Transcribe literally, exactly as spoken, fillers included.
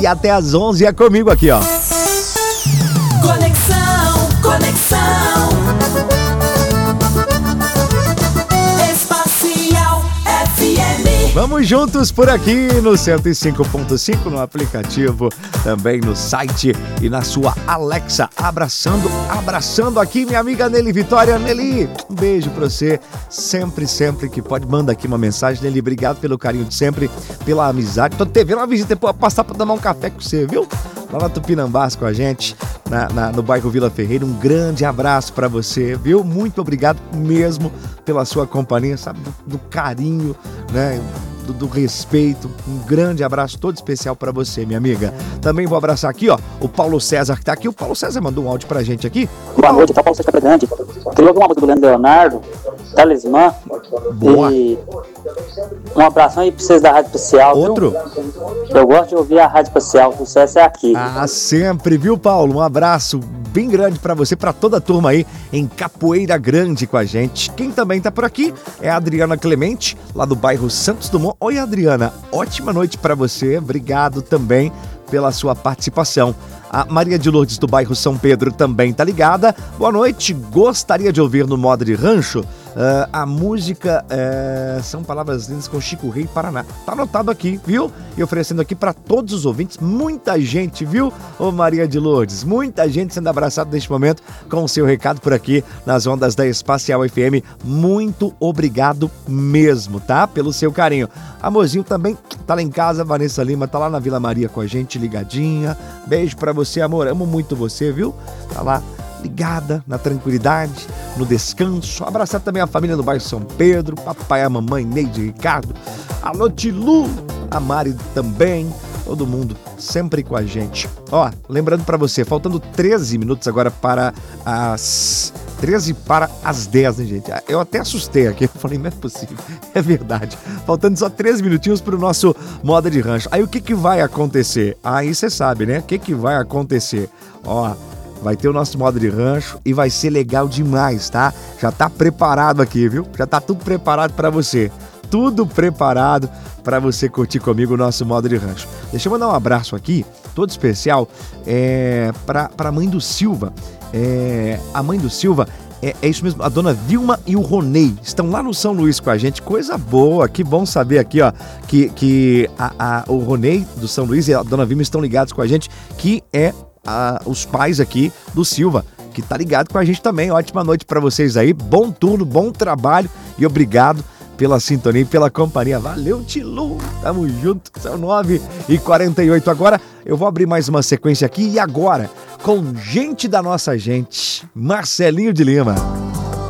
E até às onze é comigo aqui, ó. Conexão, conexão. Espacial F M. Vamos juntos por aqui no cento e cinco ponto cinco, no aplicativo, também no site e na sua Alexa. Abraçando, abraçando aqui minha amiga Nelly Vitória. Nelly, um beijo pra você. Sempre, sempre que pode, manda aqui uma mensagem. Nelly, obrigado pelo carinho de sempre, pela amizade. Tô te vendo uma visita, depois passar pra tomar um café com você, viu? Lá na Tupinambás com a gente, na, na, no bairro Vila Ferreira. Um grande abraço pra você, viu? Muito obrigado mesmo pela sua companhia, sabe? Do, do carinho, né? Do, do respeito. Um grande abraço todo especial pra você, minha amiga. Também vou abraçar aqui, ó, o Paulo César que tá aqui. O Paulo César mandou um áudio pra gente aqui. Boa noite, tá Paulo César Grande. Queria ouvir uma música do Leandro Leonardo, Talismã. Boa. E um abração aí pra vocês da Rádio Especial. Outro? Viu? Eu gosto de ouvir a Rádio Especial, o sucesso é aqui. Ah, sempre, viu, Paulo? Um abraço bem grande pra você, pra toda a turma aí em Capoeira Grande com a gente. Quem também tá por aqui é a Adriana Clemente, lá do bairro Santos Dumont. Oi, Adriana, ótima noite pra você. Obrigado também pela sua participação. A Maria de Lourdes do bairro São Pedro também tá ligada. Boa noite, gostaria de ouvir no modo de rancho Uh, a música uh, São Palavras Lindas com Chico Rei Paraná. Tá anotado aqui, viu? E oferecendo aqui para todos os ouvintes. Muita gente, viu? Ô Maria de Lourdes, muita gente sendo abraçada neste momento com o seu recado por aqui nas ondas da Espacial F M. Muito obrigado mesmo, tá? Pelo seu carinho. Amorzinho também tá lá em casa, Vanessa Lima tá lá na Vila Maria com a gente, ligadinha. Beijo pra você, amor. Amo muito você, viu? Tá lá ligada, na tranquilidade, no descanso. Abraçar também a família no bairro São Pedro, papai, a mamãe, Neide e Ricardo. Alô, Tilu, a Mari também, todo mundo sempre com a gente. Ó, lembrando pra você, faltando treze minutos agora para as... treze para as dez, né, gente? Eu até assustei aqui, eu falei, não é possível, é verdade. Faltando só treze minutinhos para o nosso Moda de Rancho. Aí o que que vai acontecer? Aí você sabe, né? O que que vai acontecer? Ó, vai ter o nosso modo de rancho e vai ser legal demais, tá? Já tá preparado aqui, viu? Já tá tudo preparado pra você. Tudo preparado pra você curtir comigo o nosso modo de rancho. Deixa eu mandar um abraço aqui, todo especial, é, pra, pra mãe do Silva. É, a mãe do Silva, é, é isso mesmo, a dona Vilma e o Ronei estão lá no São Luís com a gente. Coisa boa, que bom saber aqui, ó, que, que a, a, o Ronei do São Luís e a dona Vilma estão ligados com a gente, que é A, os pais aqui do Silva, que tá ligado com a gente também. Ótima noite pra vocês aí, bom turno, bom trabalho e obrigado pela sintonia e pela companhia. Valeu, Tilu, tamo junto. São nove e quarenta e oito agora. Eu vou abrir mais uma sequência aqui e agora com gente da nossa gente, Marcelinho de Lima.